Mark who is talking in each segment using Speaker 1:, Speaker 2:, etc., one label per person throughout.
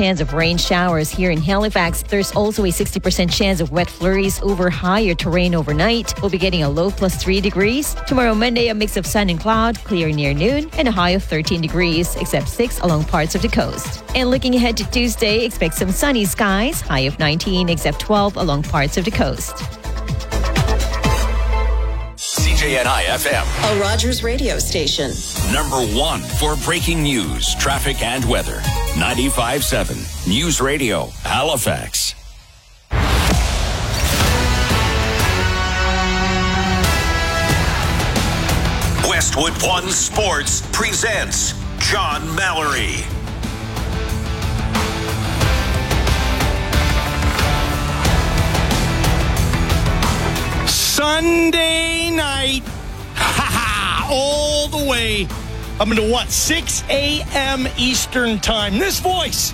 Speaker 1: chance of rain showers here in Halifax. There's also a 60% chance of wet flurries over higher terrain overnight. We'll be getting a low +3 degrees. Tomorrow, Monday, a mix of sun and cloud, clear near noon, and a high of 13 degrees, except 6 along parts of the coast. And looking ahead to Tuesday, expect some sunny skies, high of 19, except 12 along parts of the coast.
Speaker 2: CJNI FM,
Speaker 3: a Rogers radio station.
Speaker 2: #1 for breaking news, traffic, and weather. 95.7 News Radio, Halifax. Westwood One Sports presents John Mallory.
Speaker 4: Sunday night, all the way up into 6 a.m. Eastern time. This voice,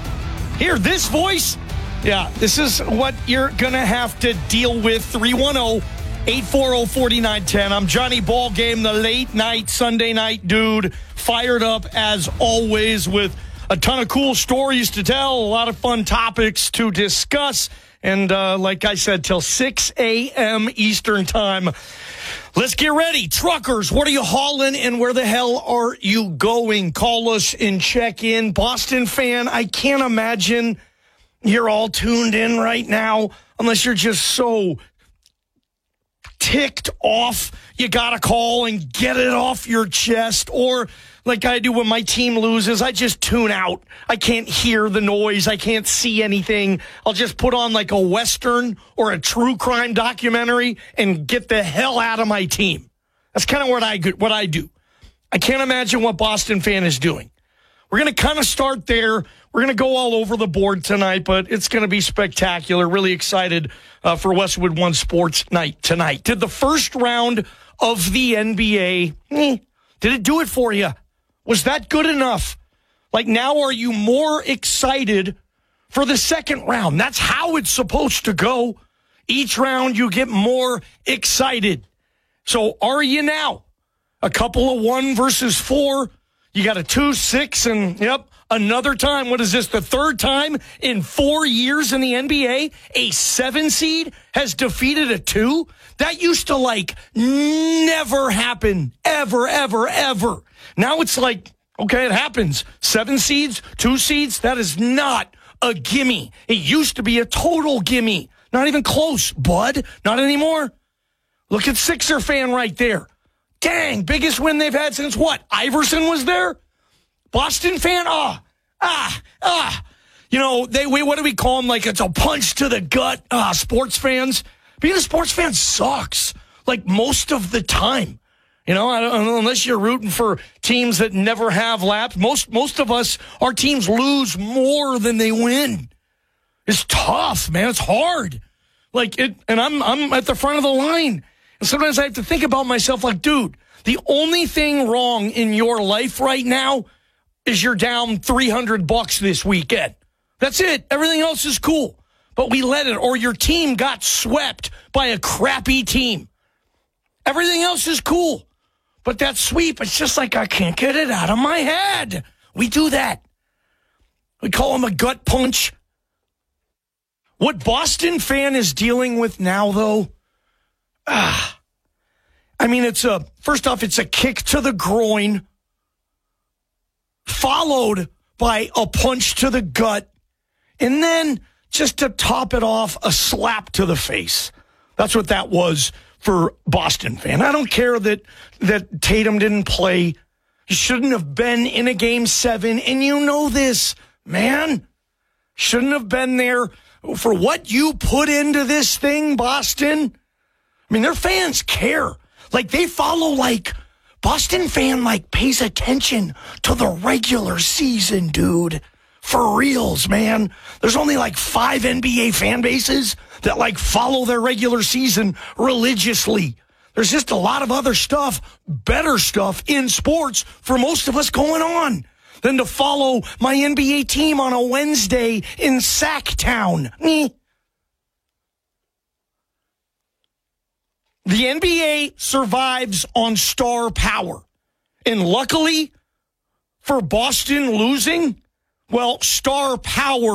Speaker 4: yeah, this is what you're going to have to deal with. 310-840-4910. I'm Johnny Ballgame, the late night, Sunday night dude, fired up as always with a ton of cool stories to tell, a lot of fun topics to discuss. And like I said, till 6 a.m. Eastern time. Let's get ready. Truckers, what are you hauling and where the hell are you going? Call us and check in. Boston fan, I can't imagine you're all tuned in right now unless you're just so ticked off you got to call and get it off your chest. Or like I do when my team loses, I just tune out. I can't hear the noise. I can't see anything. I'll just put on like a Western or a true crime documentary and get the hell out of my team. That's kind of what I do. I can't imagine what Boston fan is doing. We're going to kind of start there. We're going to go all over the board tonight, but it's going to be spectacular. Really excited for Westwood One Sports Night tonight. Did the first round of the NBA, did it do it for you? Was that good enough? Like, now are you more excited for the second round? That's how it's supposed to go. Each round you get more excited. So are you now? A couple of 1 versus 4. You got a 2, 6, and another time. What is this? The third time in 4 years in the NBA, a 7 seed has defeated a 2? That used to never happen. Ever, ever, ever. Now it's like, okay, it happens. 7 seeds, 2 seeds, that is not a gimme. It used to be a total gimme. Not even close, bud. Not anymore. Look at Sixer fan right there. Dang, biggest win they've had since what? Iverson was there? Boston fan? What do we call them? Like, it's a punch to the gut. Sports fans. Being a sports fan sucks. Like, most of the time. Unless you're rooting for teams that never have laps. Most of us, our teams lose more than they win. It's tough, man. It's hard. And I'm at the front of the line. And sometimes I have to think about myself like, dude, the only thing wrong in your life right now is you're down $300 this weekend. That's it. Everything else is cool. But we let it, or your team got swept by a crappy team. Everything else is cool. But that sweep, it's just like I can't get it out of my head. We do that. We call them a gut punch. What Boston fan is dealing with now, though, first off, it's a kick to the groin, followed by a punch to the gut, and then, just to top it off, a slap to the face. That's what that was for Boston fan. I don't care that Tatum didn't play. He shouldn't have been in a Game 7, and you know this, man. Shouldn't have been there for what you put into this thing, Boston. I mean, their fans care. They follow, Boston fan, pays attention to the regular season, dude. For reals, man. There's only 5 NBA fan bases that follow their regular season religiously. There's just a lot of other stuff, better stuff in sports for most of us going on than to follow my NBA team on a Wednesday in Sacktown. The NBA survives on star power. And luckily for Boston losing, star power